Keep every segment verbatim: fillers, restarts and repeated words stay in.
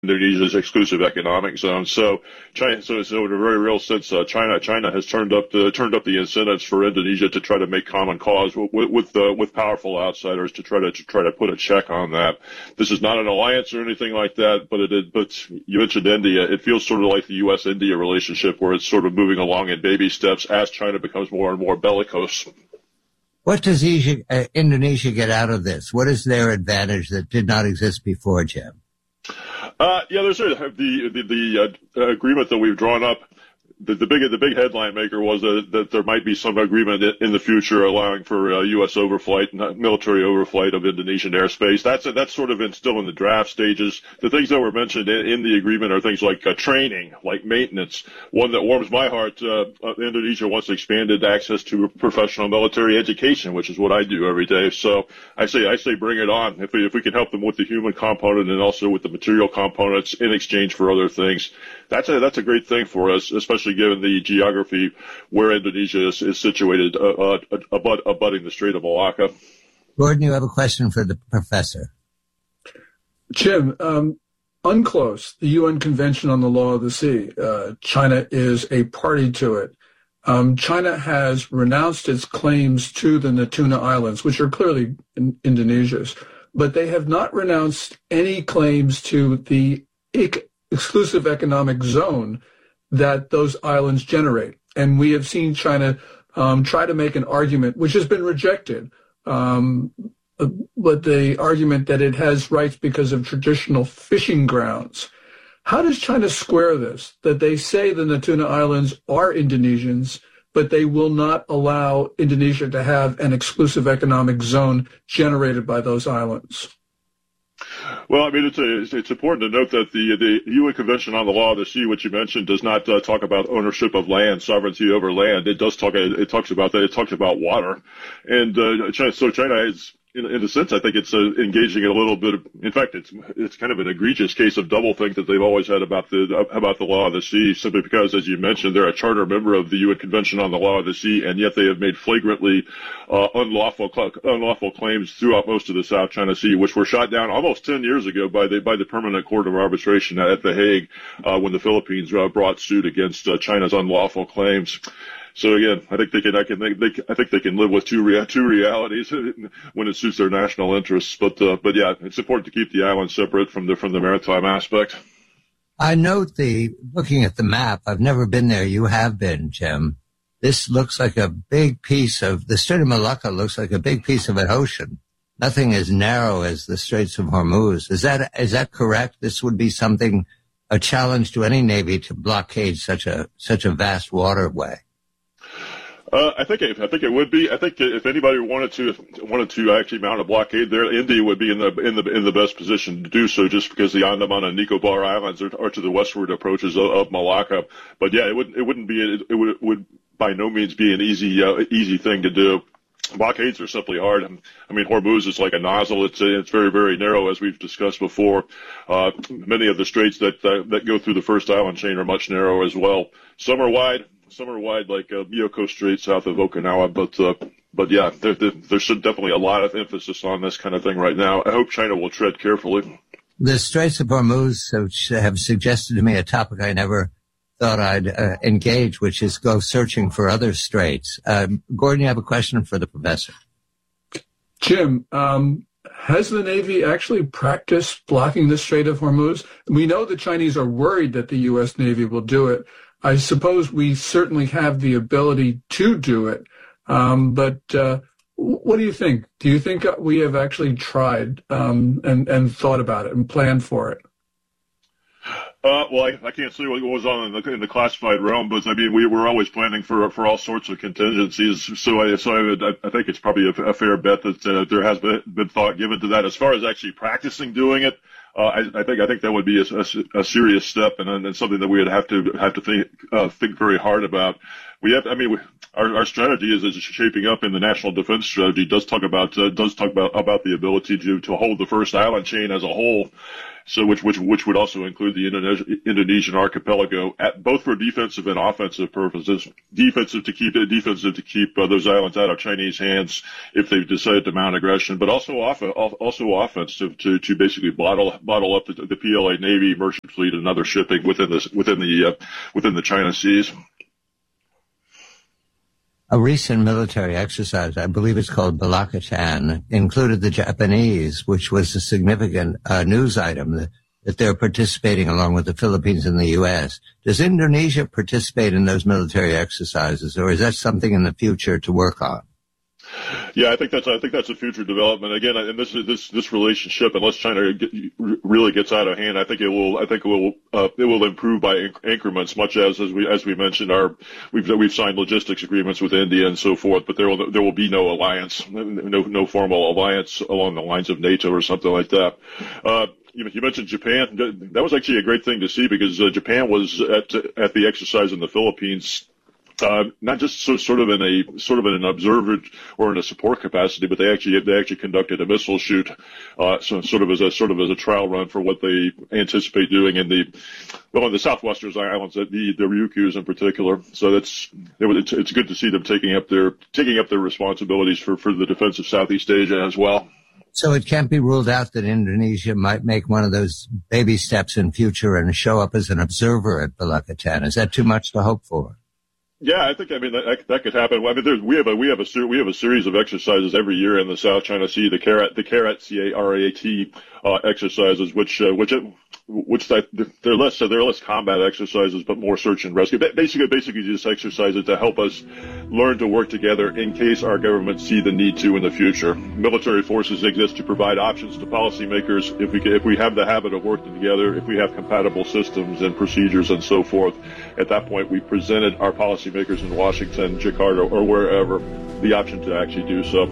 Indonesia's exclusive economic zone. So, China, so, so in a very real sense, uh, China, China has turned up the turned up the incentives for Indonesia to try to make common cause with with, uh, with powerful outsiders to try to, to try to put a check on that. This is not an alliance or anything like that, but it is. But you mentioned India. It feels sort of like the U S India relationship, where it's sort of moving along in baby steps as China becomes more and more bellicose. What does Asia, uh, Indonesia get out of this? What is their advantage that did not exist before, Jim? Uh, yeah, there's a, the the, the uh, agreement that we've drawn up. The, the big the big headline maker was that, that there might be some agreement in the future allowing for uh, U S overflight, military overflight of Indonesian airspace. That's that's sort of in, still in the draft stages. The things that were mentioned in, in the agreement are things like uh, training, like maintenance. One that warms my heart: uh, Indonesia wants expanded access to professional military education, which is what I do every day. So I say I say bring it on. If we if we can help them with the human component and also with the material components in exchange for other things, that's a that's a great thing for us, especially given the geography where Indonesia is, is situated, uh, uh, abut, abutting the Strait of Malacca. Gordon, you have a question for the professor. Jim, um, UNCLOS, the U N Convention on the Law of the Sea, uh, China is a party to it. Um, China has renounced its claims to the Natuna Islands, which are clearly in Indonesia's, but they have not renounced any claims to the ec- exclusive economic zone that those islands generate. And we have seen China um, try to make an argument, which has been rejected, um, but the argument that it has rights because of traditional fishing grounds. How does China square this, that they say the Natuna Islands are Indonesians, but they will not allow Indonesia to have an exclusive economic zone generated by those islands? Well, I mean, it's, a, it's important to note that the, the U N Convention on the Law of the Sea, which you mentioned, does not uh, talk about ownership of land, sovereignty over land. It does talk, it talks about that. It talks about water. And uh, China, so China is, in, in a sense, I think it's uh, engaging in a little bit of, in fact, it's it's kind of an egregious case of doublethink that they've always had about the about the Law of the Sea, simply because, as you mentioned, they're a charter member of the U N Convention on the Law of the Sea, and yet they have made flagrantly uh, unlawful unlawful claims throughout most of the South China Sea, which were shot down almost ten years ago by the by the Permanent Court of Arbitration at The Hague, uh, when the Philippines uh, brought suit against uh, China's unlawful claims. So again, I think they can. I can. They, they, I think they can live with two rea- two realities when it suits their national interests. But uh, but yeah, it's important to keep the island separate from the from the maritime aspect. I note the looking at the map. I've never been there. You have been, Jim. This looks like a big piece of the Strait of Malacca. Looks like a big piece of an ocean. Nothing as narrow as the Straits of Hormuz. Is that is that correct? This would be something, a challenge to any navy to blockade such a such a vast waterway. Uh, I think it, I think it would be. I think if anybody wanted to wanted to actually mount a blockade there, India would be in the in the in the best position to do so, just because the Andaman and Nicobar Islands are, are to the westward approaches of, of Malacca. But yeah, it wouldn't it wouldn't be it, it would it would by no means be an easy uh, easy thing to do. Blockades are simply hard. I mean, Hormuz is like a nozzle. It's it's very very narrow, as we've discussed before. Uh, many of the straits that uh, that go through the first island chain are much narrower as well. Some are wide. Some are wide, like uh, Miyako Strait south of Okinawa, but uh, but yeah, there, there, there's definitely a lot of emphasis on this kind of thing right now. I hope China will tread carefully. The Straits of Hormuz have, have suggested to me a topic I never thought I'd uh, engage, which is go searching for other straits. Um, Gordon, you have a question for the professor. Jim, um, has the Navy actually practiced blocking the Strait of Hormuz? We know the Chinese are worried that the U S Navy will do it. I suppose we certainly have the ability to do it, um, but uh, what do you think? Do you think we have actually tried um, and, and thought about it and planned for it? Uh, well, I, I can't say what goes on in the, in the classified realm, but I mean, we were always planning for for all sorts of contingencies. So I, so I, would, I think it's probably a, a fair bet that uh, there has been, been thought given to that. As far as actually practicing doing it, uh, I, I think I think that would be a, a, a serious step, and, and something that we would have to have to think uh, think very hard about. We have, I mean, we, our, our strategy is, is shaping up in the national defense strategy. Does talk about uh, does talk about about the ability to to hold the first island chain as a whole. So which which which would also include the Indonesia, Indonesian archipelago, at, both for defensive and offensive purposes. Defensive to keep defensive to keep uh, those islands out of Chinese hands if they decide to mount aggression, but also off, also offensive to to basically bottle bottle up the, the P L A Navy, merchant fleet, and other shipping within this within the uh, within the China seas. A recent military exercise, I believe it's called Balakachan, included the Japanese, which was a significant uh, news item that, that they're participating along with the Philippines and the U S. Does Indonesia participate in those military exercises, or is that something in the future to work on? Yeah, I think that's I think that's a future development. Again, and this this this relationship, unless China get, really gets out of hand, I think it will I think it will uh, it will improve by inc- increments. Much as as we as we mentioned, our we've we've signed logistics agreements with India and so forth, but there will there will be no alliance, no no formal alliance along the lines of NATO or something like that. Uh, You, you mentioned Japan. That was actually a great thing to see because uh, Japan was at at the exercise in the Philippines. Uh, not just so, sort of in a sort of in an observer or in a support capacity, but they actually they actually conducted a missile shoot, uh, so sort of as a sort of as a trial run for what they anticipate doing in the well in the southwestern islands, the the Ryukyus in particular. So that's it, it's, it's good to see them taking up their taking up their responsibilities for for the defense of Southeast Asia as well. So it can't be ruled out that Indonesia might make one of those baby steps in future and show up as an observer at Balakachan. Is that too much to hope for? Yeah, I think I mean that, that could happen. I mean, there's, we have a we have a we have a series of exercises every year in the South China Sea, the CARAT, the CARAT, C A R A T uh, exercises, which uh, which which they're less they're less combat exercises, but more search and rescue. Basically, basically just exercises to help us learn to work together in case our governments see the need to in the future. Military forces exist to provide options to policymakers if we if we have the habit of working together, if we have compatible systems and procedures and so forth. At that point, we presented our policymakers in Washington, Jakarta, or wherever the option to actually do so.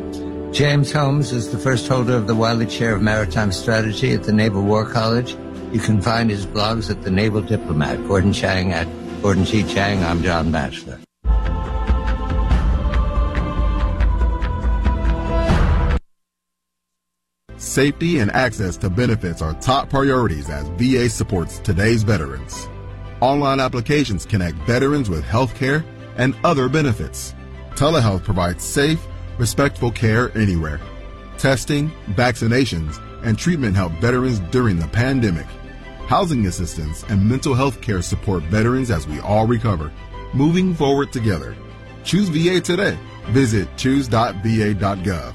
James Holmes is the first holder of the Wiley Chair of Maritime Strategy at the Naval War College. You can find his blogs at The Naval Diplomat. Gordon Chang at Gordon G. Chang. I'm John Batchelor. Safety and access to benefits are top priorities as V A supports today's veterans. Online applications connect veterans with health care and other benefits. Telehealth provides safe, respectful care anywhere. Testing, vaccinations, and treatment help veterans during the pandemic. Housing assistance and mental health care support veterans as we all recover. Moving forward together. Choose V A today. Visit choose dot v a dot gov.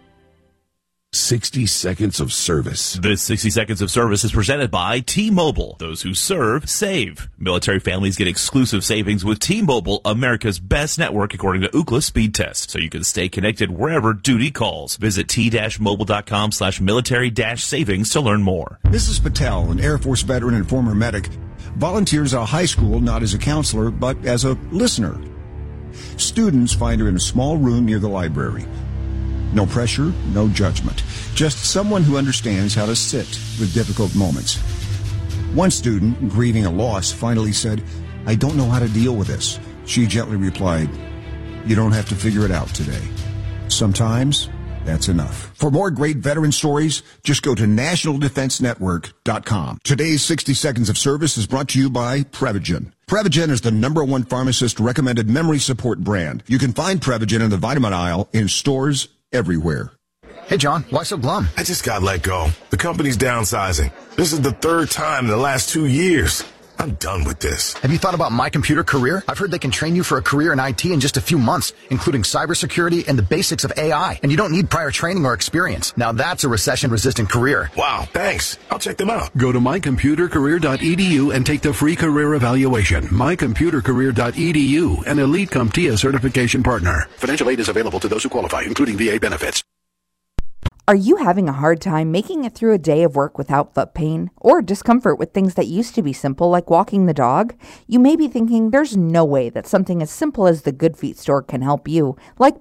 sixty seconds of service. This sixty seconds of service is presented by T-Mobile. Those who serve, save. Military families get exclusive savings with T-Mobile, America's best network according to Ookla speed test, so you can stay connected wherever duty calls. Visit t-mobile.com slash military dash savings to learn more. Missus Patel, an Air Force veteran and former medic, volunteers at a high school not as a counselor, but as a listener. Students find her in a small room near the library. No pressure, no judgment. Just someone who understands how to sit with difficult moments. One student, grieving a loss, finally said, "I don't know how to deal with this." She gently replied, "You don't have to figure it out today. Sometimes that's enough." For more great veteran stories, just go to national defense network dot com. Today's sixty seconds of service is brought to you by Prevagen. Prevagen is the number one pharmacist recommended memory support brand. You can find Prevagen in the vitamin aisle in stores everywhere. Hey, John, why so glum? I just got let go. The company's downsizing. This is the third time in the last two years. I'm done with this. Have you thought about My Computer Career? I've heard they can train you for a career in I T in just a few months, including cybersecurity and the basics of A I. And you don't need prior training or experience. Now that's a recession-resistant career. Wow, thanks. I'll check them out. Go to my computer career dot e d u and take the free career evaluation. my computer career dot e d u, an elite CompTIA certification partner. Financial aid is available to those who qualify, including V A benefits. Are you having a hard time making it through a day of work without foot pain or discomfort with things that used to be simple like walking the dog? You may be thinking there's no way that something as simple as the Good Feet store can help you, like Bill.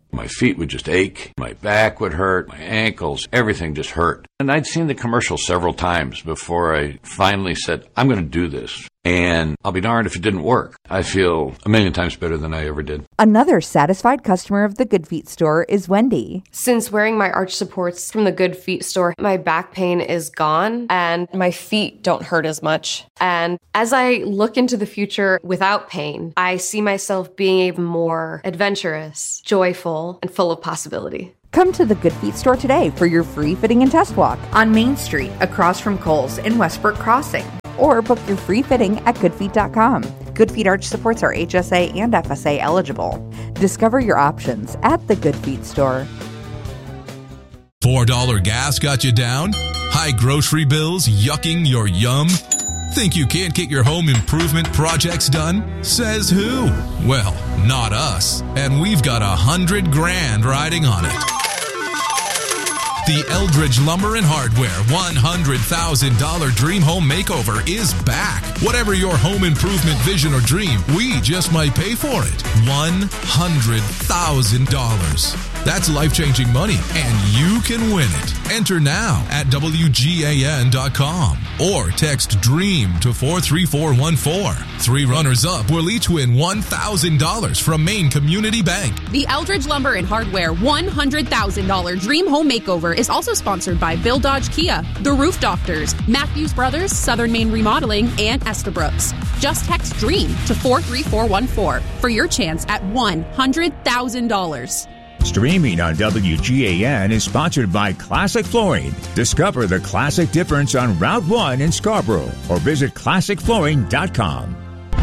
My feet would just ache, my back would hurt, my ankles, everything just hurt. And I'd seen the commercial several times before I finally said, I'm going to do this. And I'll be darned if it didn't work. I feel a million times better than I ever did. Another satisfied customer of the Good Feet store is Wendy. Since wearing my arch supports from the Good Feet store, my back pain is gone and my feet don't hurt as much. And as I look into the future without pain, I see myself being even more adventurous, joyful, and full of possibility. Come to the Good Feet store today for your free fitting and test walk on Main Street across from Kohl's in Westbrook Crossing. Or book your free fitting at good feet dot com. Good Feet arch supports are H S A and F S A eligible. Discover your options at the Good Feet store. four dollars gas got you down? High grocery bills yucking your yum? Think you can't get your home improvement projects done? Says who? Well, not us. And we've got a hundred grand riding on it. The Eldridge Lumber and Hardware one hundred thousand dollars Dream Home Makeover is back. Whatever your home improvement vision or dream, we just might pay for it. one hundred thousand dollars. That's life-changing money, and you can win it. Enter now at W G A N dot com or text DREAM to four three four one four. Three runners-up will each win one thousand dollars from Maine Community Bank. The Eldridge Lumber and Hardware one hundred thousand dollars Dream Home Makeover is also sponsored by Bill Dodge Kia, The Roof Doctors, Matthews Brothers, Southern Maine Remodeling, and Estabrook's. Just text DREAM to four three four one four for your chance at one hundred thousand dollars. Streaming on W G A N is sponsored by Classic Flooring. Discover the classic difference on Route one in Scarborough or visit classic flooring dot com.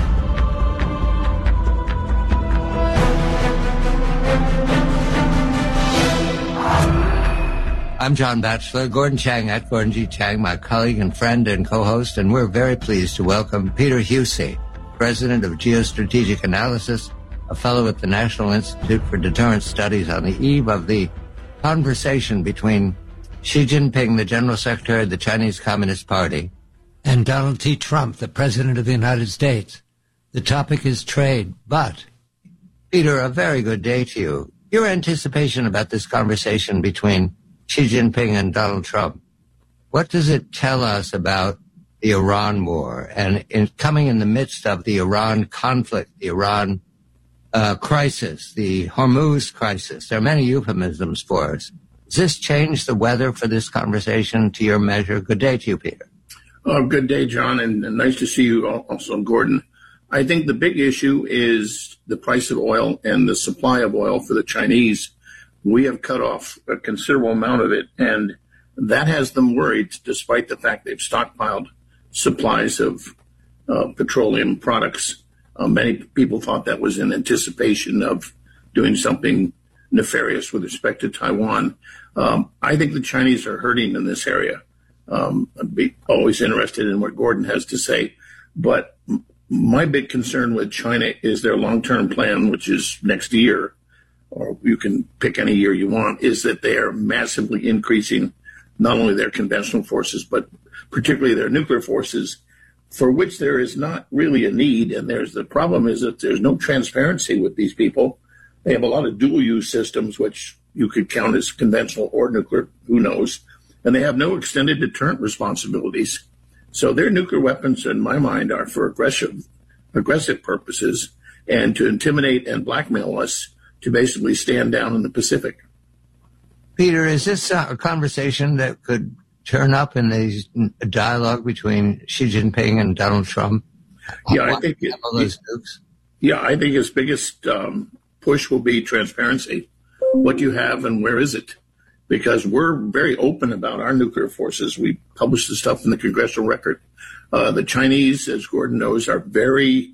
I'm John Batchelor, Gordon Chang at Gordon G. Chang, my colleague and friend and co-host, and we're very pleased to welcome Peter Husey, President of Geostrategic Analysis, a fellow at the National Institute for Deterrence Studies, on the eve of the conversation between Xi Jinping, the General Secretary of the Chinese Communist Party, and Donald T. Trump, the President of the United States. The topic is trade, but, Peter, a very good day to you. Your anticipation about this conversation between Xi Jinping and Donald Trump, what does it tell us about the Iran war and in coming in the midst of the Iran conflict, the Iran Uh, crisis, the Hormuz crisis? There are many euphemisms for it. Does this change the weather for this conversation to your measure? Good day to you, Peter. Oh, good day, John, and, and nice to see you also, Gordon. I think the big issue is the price of oil and the supply of oil for the Chinese. We have cut off a considerable amount of it, and that has them worried, despite the fact they've stockpiled supplies of uh, petroleum products. Uh, many people thought that was in anticipation of doing something nefarious with respect to Taiwan. Um, I think the Chinese are hurting in this area. Um, I'd be always interested in what Gordon has to say. But m- my big concern with China is their long-term plan, which is next year, or you can pick any year you want, is that they are massively increasing not only their conventional forces, but particularly their nuclear forces, for which there is not really a need. And there's the problem is that there's no transparency with these people. They have a lot of dual use systems, which you could count as conventional or nuclear, who knows, and they have no extended deterrent responsibilities. So their nuclear weapons, in my mind, are for aggressive, aggressive purposes and to intimidate and blackmail us to basically stand down in the Pacific. Peter, is this a conversation that could turn up in the dialogue between Xi Jinping and Donald Trump? Yeah, I think it, those nukes? Yeah, I think his biggest um, push will be transparency. What you have and where is it? Because we're very open about our nuclear forces. We publish the stuff in the Congressional Record. Uh, the Chinese, as Gordon knows, are very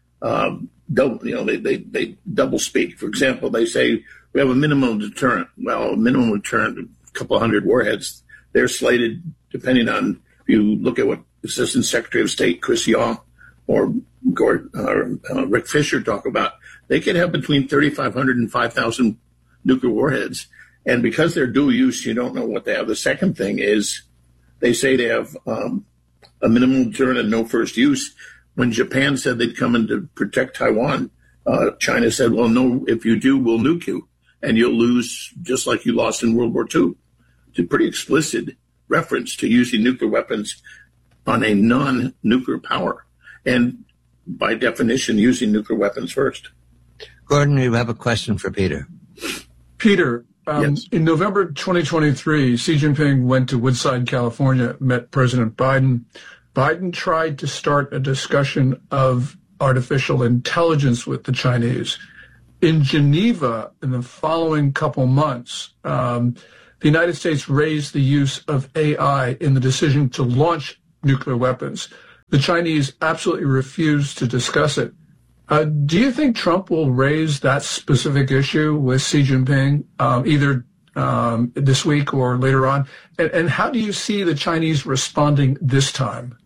um, double. You know, they, they they double speak. For example, they say we have a minimum deterrent. Well, a minimum deterrent, a couple hundred warheads. They're slated, depending on, if you look at what Assistant Secretary of State Chris Yaw or Gord, uh, uh, Rick Fisher talk about, they could have between thirty-five hundred and five thousand nuclear warheads. And because they're dual use, you don't know what they have. The second thing is they say they have um, a minimum deterrent and no first use. When Japan said they'd come in to protect Taiwan, uh, China said, well, no, if you do, we'll nuke you. and you'll lose just like you lost in World War Two. It's a pretty explicit reference to using nuclear weapons on a non-nuclear power, and by definition, using nuclear weapons first. Gordon, you have a question for Peter. Peter, um, yes. In November twenty twenty-three, Xi Jinping went to Woodside, California, met President Biden. Biden tried to start a discussion of artificial intelligence with the Chinese. In Geneva, in the following couple months, um, the United States raised the use of A I in the decision to launch nuclear weapons. The Chinese absolutely refused to discuss it. Uh, do you think Trump will raise that specific issue with Xi Jinping, um, either um, this week or later on? And, and how do you see the Chinese responding this time?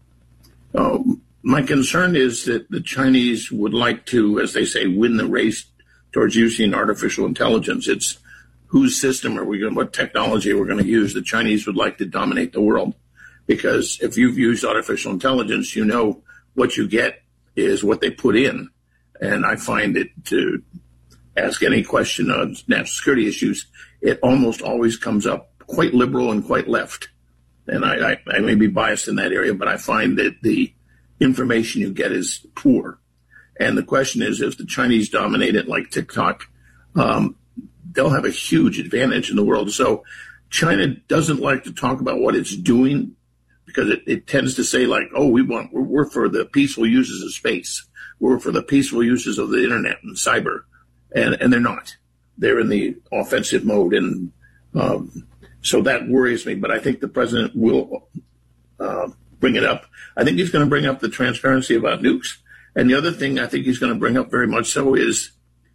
Oh, my concern is that the Chinese would like to, as they say, win the race towards using artificial intelligence. It's whose system are we going, what technology are we going to use? The Chinese would like to dominate the world, because if you've used artificial intelligence, you know what you get is what they put in. And I find it, to ask any question on national security issues, it almost always comes up quite liberal and quite left. And I, I, I may be biased in that area, but I find that the information you get is poor. And the question is, if the Chinese dominate it like TikTok, um, they'll have a huge advantage in the world. So China doesn't like to talk about what it's doing, because it, it tends to say like, oh, we want, we're, we're for the peaceful uses of space. We're for the peaceful uses of the internet and cyber. And, and they're not. They're in the offensive mode. And um, so that worries me. But I think the president will uh, bring it up. I think he's going to bring up the transparency about nukes. And the other thing I think he's going to bring up very much so is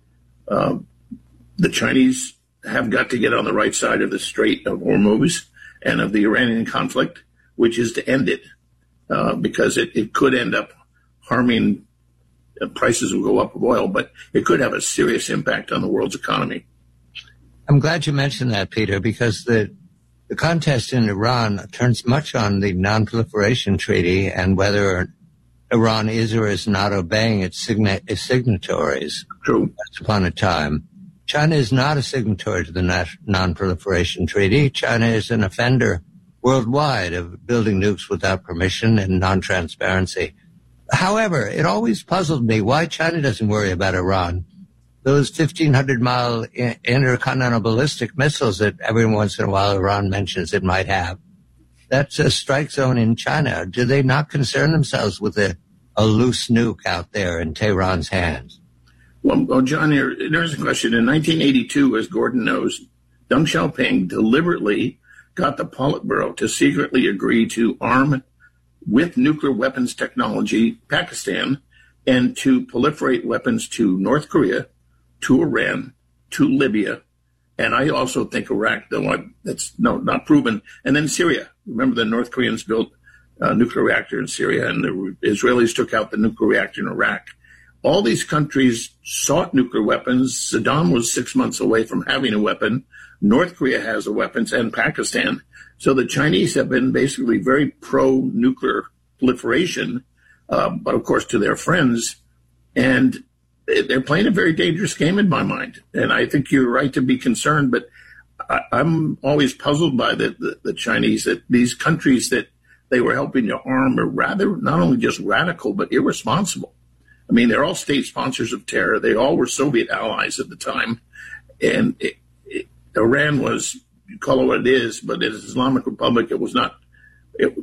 uh, the Chinese have got to get on the right side of the Strait of Hormuz and of the Iranian conflict, which is to end it, uh, because it, it could end up harming, uh, prices will go up of oil, but it could have a serious impact on the world's economy. I'm glad you mentioned that, Peter, because the the contest in Iran turns much on the Non-Proliferation Treaty and whether Iran is or is not obeying its, signa- its signatories. True. Once upon a time. China is not a signatory to the Non-Proliferation Treaty. China is an offender worldwide of building nukes without permission and non-transparency. However, it always puzzled me why China doesn't worry about Iran. Those fifteen hundred mile intercontinental ballistic missiles that every once in a while Iran mentions it might have, that's a strike zone in China. Do they not concern themselves with a, a loose nuke out there in Tehran's hands? Well, well John, here, there's a question. In nineteen eighty-two, as Gordon knows, Deng Xiaoping deliberately got the Politburo to secretly agree to arm with nuclear weapons technology Pakistan and to proliferate weapons to North Korea, to Iran, to Libya, and I also think Iraq, though that's no, not proven, and then Syria. Remember, the North Koreans built a nuclear reactor in Syria, and the Israelis took out the nuclear reactor in Iraq. All these countries sought nuclear weapons. Saddam was six months away from having a weapon. North Korea has the weapons, and Pakistan. So the Chinese have been basically very pro-nuclear proliferation, uh, but of course to their friends. And they're playing a very dangerous game in my mind. And I think you're right to be concerned, but I, I'm always puzzled by the, the, the Chinese, that these countries that they were helping to arm are rather not only just radical, but irresponsible. I mean, they're all state sponsors of terror. They all were Soviet allies at the time. And it, it, Iran was, you call it what it is, but as Islamic Republic, it was not, it,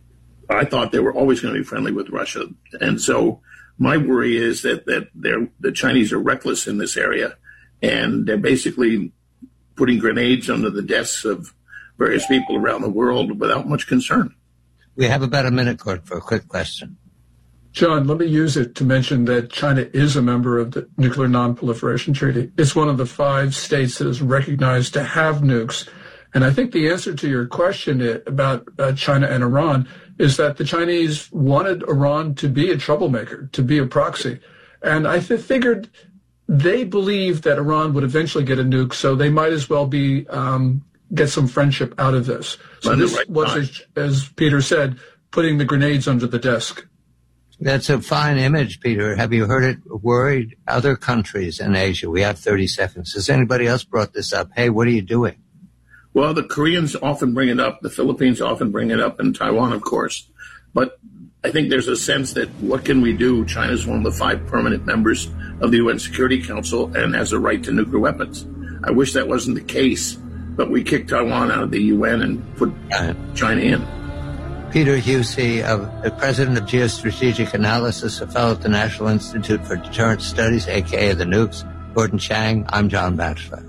I thought they were always going to be friendly with Russia. And so my worry is that, that they're, the Chinese are reckless in this area, and they're basically putting grenades under the desks of various people around the world without much concern. We have about a minute, Gordon, for a quick question. John, let me use it to mention that China is a member of the Nuclear Non-Proliferation Treaty. It's one of the five states that is recognized to have nukes. And I think the answer to your question about uh, China and Iran is that the Chinese wanted Iran to be a troublemaker, to be a proxy. And I th- figured they believed that Iran would eventually get a nuke, so they might as well be um, get some friendship out of this. So this right was, as, as Peter said, putting the grenades under the desk. That's a fine image, Peter. Have you heard it worried other countries in Asia? We have thirty seconds. Has anybody else brought this up? Hey, what are you doing? Well, the Koreans often bring it up. The Philippines often bring it up, and Taiwan, of course. But I think there's a sense that what can we do? China's one of the five permanent members of the U N Security Council and has a right to nuclear weapons. I wish that wasn't the case, but we kicked Taiwan out of the U N and put China in. Peter Husey, uh, the president of Geostrategic Analysis, a fellow at the National Institute for Deterrence Studies, a k a the Nukes. Gordon Chang, I'm John Batchelor.